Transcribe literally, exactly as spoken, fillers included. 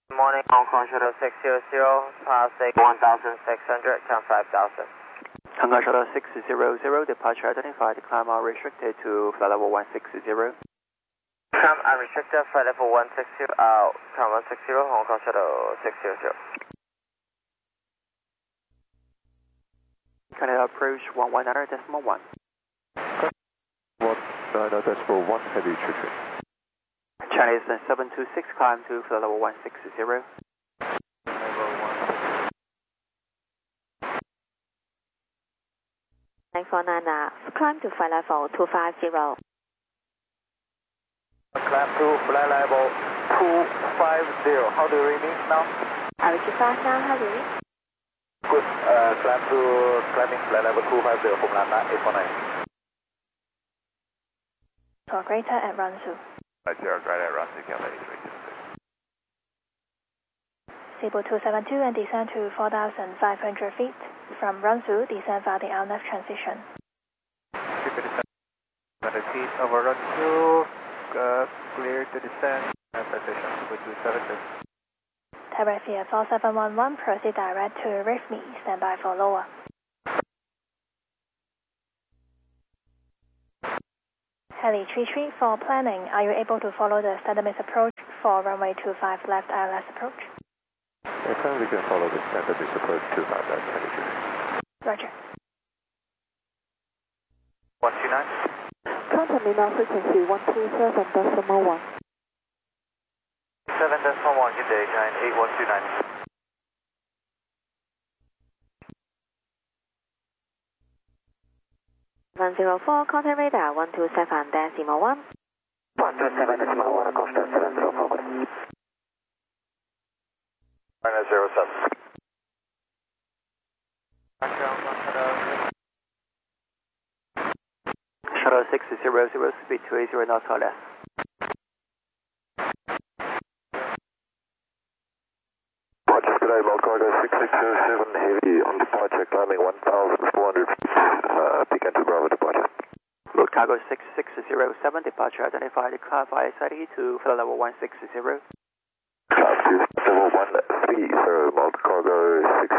Good morning, Hong Kong Shuttle six hundred, passing one thousand six hundred, count five thousand. Hong Kong Shuttle six hundred, departure identified, climb unrestricted to flight level one sixty. Climb unrestricted, flight level one sixty, out, climb one sixty, Hong Kong Shuttle six hundred. Canada approach one one nine decimal one. one nine decimal one, heavy tree tree. Chinese seven two six, climb to flight level one sixty. nine four nine, uh, climb to flight level two five zero. Climb to flight level two five zero. How do you read me now? Are you too fast now? How do you read? Good. Uh, climb to climbing flight level two five zero from Lambda eight four nine. For greater at Runsu. Sierra Greater at Runsu, Calais eight three six. Sable two seven two and descend to four thousand five hundred feet. From Runsu, descend via the L N F transition. one hundred feet over Runsu, uh, clear to descend, and transition with two seven two. Terrace here four seven one one, proceed direct to Rifme, stand by for lower. Heli three three, for planning, are you able to follow the standard miss approach for runway two five left I L S approach? Anytime we can follow the standard miss approach two five left, heavy tree. Roger. one two nine. Contact me now, frequency one two seven decimal one. seven decimal one, good day, nine eight one two nine. one zero four, contact radar one two seven decimal one. one two seven decimal one, constant seven zero four. Minus zero seven. Shuttle six hundred, speed two eighty knots or less. Roger, good day, Mount Cargo six six zero seven, heavy on departure, climbing one thousand four hundred feet, uh, beacon to Bravo departure. Road cargo six six zero seven, departure identified, climb via S I D to flight level one sixty. Climb to level one three zero, Mount Cargo six